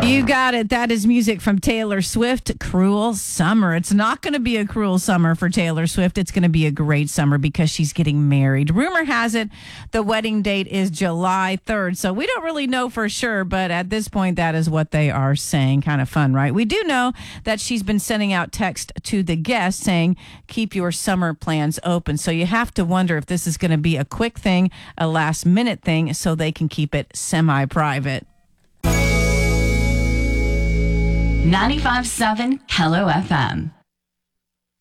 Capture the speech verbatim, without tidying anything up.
You got it. That is music from Taylor Swift, Cruel Summer. It's not going to be a cruel summer for Taylor Swift. It's going to be a great summer because she's getting married. Rumor has it the wedding date is July third. So we don't really know for sure, but at this point, that is what they are saying. Kind of fun, right? We do know that she's been sending out text to the guests saying, keep your summer plans open. So you have to wonder if this is going to be a quick thing, a last minute thing, so they can keep it semi-private. ninety-five point seven Hello F M.